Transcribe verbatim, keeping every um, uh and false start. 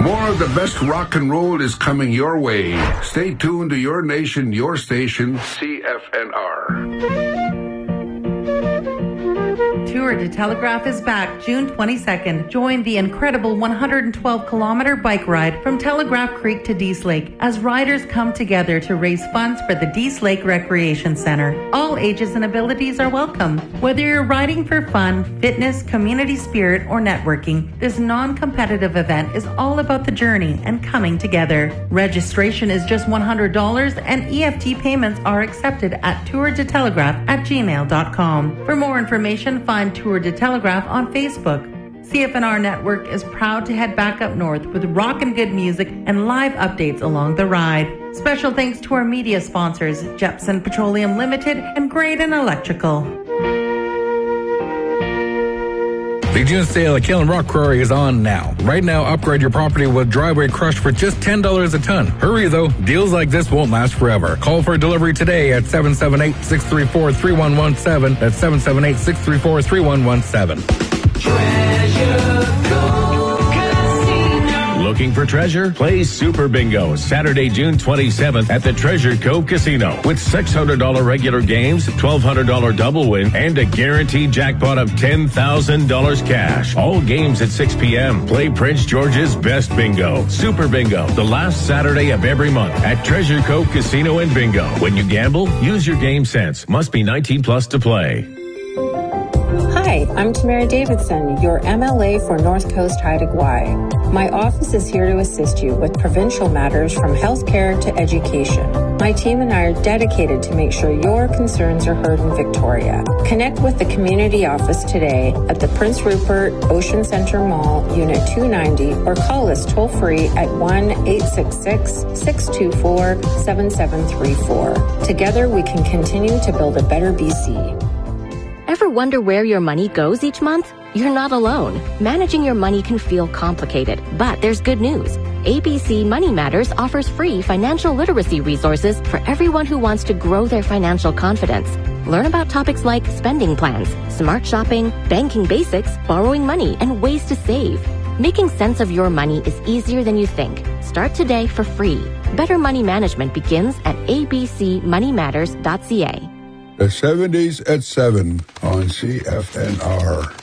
More of the best rock and roll is coming your way. Stay tuned to your nation, your station, C F N R. Tour de Telegraph is back June twenty-second. Join the incredible one hundred twelve kilometer bike ride from Telegraph Creek to Dease Lake as riders come together to raise funds for the Dease Lake Recreation Center. All ages and abilities are welcome. Whether you're riding for fun, fitness, community spirit, or networking, this non-competitive event is all about the journey and coming together. Registration is just one hundred dollars and E F T payments are accepted at tour de telegraph at gmail dot com. For more information, find Tour de Telegraph on Facebook. C F N R Network is proud to head back up north with rock and good music and live updates along the ride. Special thanks to our media sponsors, Jepson Petroleum Limited and Graydon Electrical. The June sale at Killen Rock Quarry is on now. Right now, upgrade your property with driveway crush for just ten dollars a ton. Hurry though, deals like this won't last forever. Call for delivery today at seven seven eight, six three four, three one one seven. That's seven seven eight, six three four, three one one seven. Treasure Cove Casino. Looking for treasure? Play Super Bingo Saturday, June twenty-seventh at the Treasure Cove Casino with six hundred dollars regular games, twelve hundred dollars double win, and a guaranteed jackpot of ten thousand dollars cash. All games at six p.m. Play Prince George's Best Bingo. Super Bingo, the last Saturday of every month at Treasure Cove Casino and Bingo. When you gamble, use your game sense. Must be nineteen plus to play. Hi, I'm Tamara Davidson, your M L A for North Coast Haida Gwaii. My office is here to assist you with provincial matters from healthcare to education. My team and I are dedicated to make sure your concerns are heard in Victoria. Connect with the community office today at the Prince Rupert Ocean Center Mall, Unit two ninety, or call us toll-free at one eight six six, six two four, seven seven three four. Together we can continue to build a better B C. Ever wonder where your money goes each month? You're not alone. Managing your money can feel complicated, but there's good news. A B C Money Matters offers free financial literacy resources for everyone who wants to grow their financial confidence. Learn about topics like spending plans, smart shopping, banking basics, borrowing money, and ways to save. Making sense of your money is easier than you think. Start today for free. Better money management begins at a b c money matters dot c a. The seventies at seven on C F N R.